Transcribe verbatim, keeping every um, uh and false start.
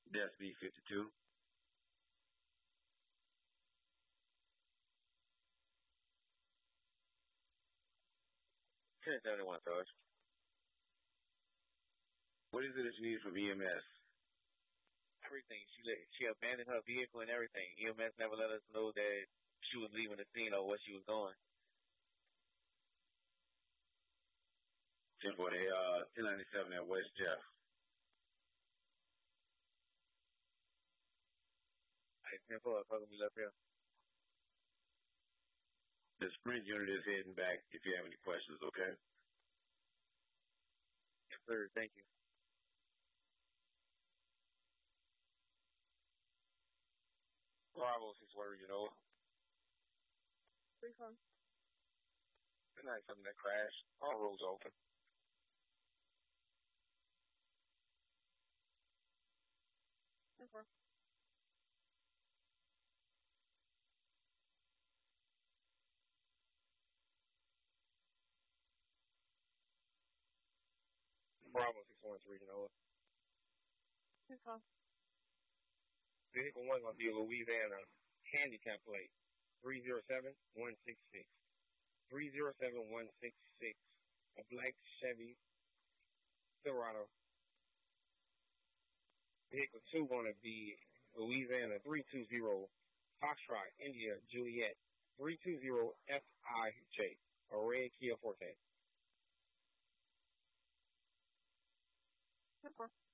That's B fifty-two. ten seventy-one, Sarge. What is it that you need from E M S? Everything. She let, she abandoned her vehicle and everything. E M S never let us know that she was leaving the scene or where she was going. ten forty, uh, ten ninety-seven at West Jeff. Hey, ten four, fucking me left here. The sprint unit is heading back if you have any questions, okay? Yes, sir. Thank you. Bravo, six word, you know. Three four. Good night, something that crashed. All roads open. Ten four. Bravo, six one three, you know. Ten four. Vehicle one gonna be a Louisiana handicap plate. Three zero seven one six six. Three zero seven one six six. A black Chevy Silverado. Vehicle two gonna be Louisiana three two zero Foxtrot India Juliet three two zero F I J. A red Kia Forte. Ten four.